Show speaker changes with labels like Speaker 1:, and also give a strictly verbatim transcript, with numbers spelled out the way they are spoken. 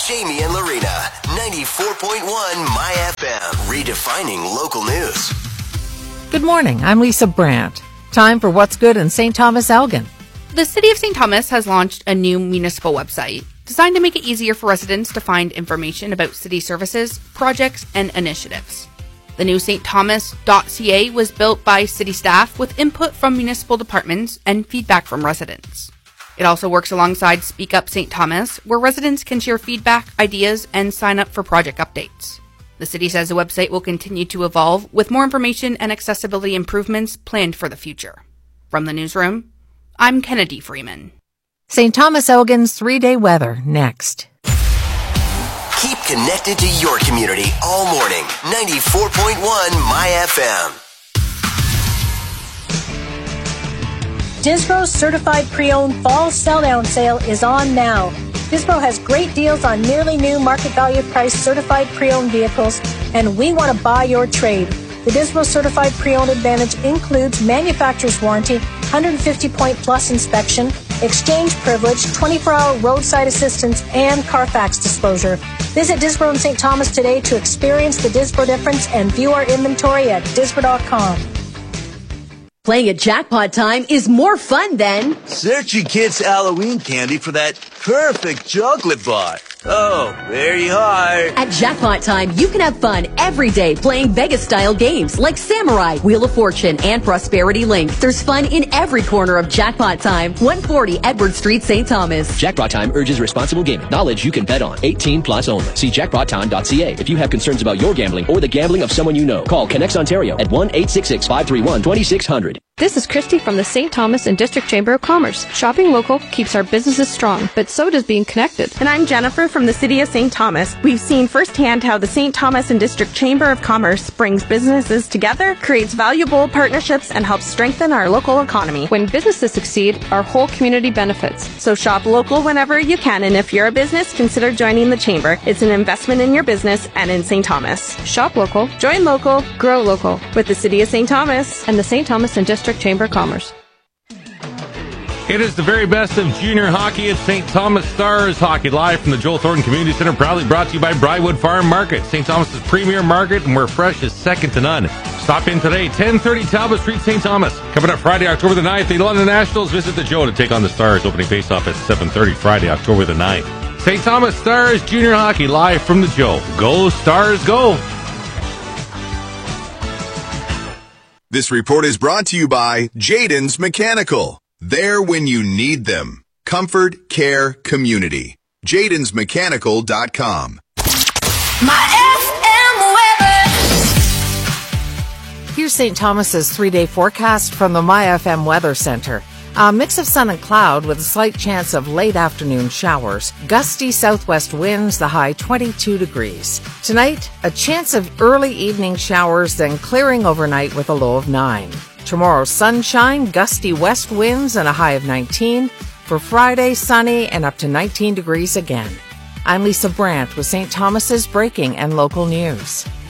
Speaker 1: Jamie and Lorena, ninety-four point one My F M, redefining local news.
Speaker 2: Good morning, I'm Lisa Brandt. Time for What's Good in Saint Thomas Elgin.
Speaker 3: The City of Saint Thomas has launched a new municipal website designed to make it easier for residents to find information about city services, projects, and initiatives. The new st thomas dot c a was built by city staff with input from municipal departments and feedback from residents. It also works alongside Speak Up Saint Thomas, where residents can share feedback, ideas, and sign up for project updates. The city says the website will continue to evolve with more information and accessibility improvements planned for the future. From the newsroom, I'm Kennedy Freeman.
Speaker 2: Saint Thomas Elgin's three-day weather next.
Speaker 1: Keep connected to your community all morning. ninety-four point one My F M.
Speaker 4: Disbro's certified pre-owned fall sell-down sale is on now. Disbro has great deals on nearly new market value price certified pre-owned vehicles, and we want to buy your trade. The Disbro Certified Pre-Owned Advantage includes manufacturer's warranty, one hundred fifty point plus inspection, exchange privilege, twenty-four hour roadside assistance, and Carfax disclosure. Visit Disbro in Saint Thomas today to experience the Disbro difference and view our inventory at disbro dot com.
Speaker 5: Playing at Jackpot Time is more fun than
Speaker 6: searching kids' Halloween candy for that perfect chocolate bar. Oh, there you are.
Speaker 5: At Jackpot Time, you can have fun every day playing Vegas-style games like Samurai, Wheel of Fortune, and Prosperity Link. There's fun in every corner of Jackpot Time. one forty Edward Street, Saint Thomas.
Speaker 7: Jackpot Time urges responsible gaming. Knowledge you can bet on. eighteen plus only. See jackpot time dot c a. If you have concerns about your gambling or the gambling of someone you know, call Connects Ontario at one eight six six, five three one, two six zero zero.
Speaker 8: This is Christy from the Saint Thomas and District Chamber of Commerce. Shopping local keeps our businesses strong, but so does being connected.
Speaker 9: And I'm Jennifer from the City of Saint Thomas. We've seen firsthand how the Saint Thomas and District Chamber of Commerce brings businesses together, creates valuable partnerships, and helps strengthen our local economy.
Speaker 8: When businesses succeed, our whole community benefits.
Speaker 9: So shop local whenever you can, and if you're a business, consider joining the Chamber. It's an investment in your business and in Saint Thomas.
Speaker 8: Shop local,
Speaker 9: join local,
Speaker 8: grow local
Speaker 9: with the City of Saint Thomas
Speaker 8: and the Saint Thomas and District Chamber of Commerce.
Speaker 10: It is the very best of junior hockey at Saint Thomas Stars Hockey, live from the Joel Thornton Community Center, proudly brought to you by Briarwood Farm Market, Saint Thomas's premier market, and where fresh is second to none. Stop in today, ten thirty Talbot Street, Saint Thomas. Coming up Friday, October the ninth, the London Nationals visit the Joe to take on the Stars, opening face-off at seven thirty Friday, October the ninth. Saint Thomas Stars Junior Hockey, live from the Joe. Go Stars, go!
Speaker 11: This report is brought to you by Jaden's Mechanical. There when you need them. Comfort, care, community. jadens mechanical dot com.
Speaker 2: My F M weather. Here's Saint Thomas's three-day forecast from the My F M Weather Center. A mix of sun and cloud with a slight chance of late afternoon showers. Gusty southwest winds, the high twenty-two degrees. Tonight, a chance of early evening showers, then clearing overnight with a low of nine. Tomorrow, sunshine, gusty west winds, and a high of nineteen. For Friday, sunny and up to nineteen degrees again. I'm Lisa Brandt with Saint Thomas's breaking and local news.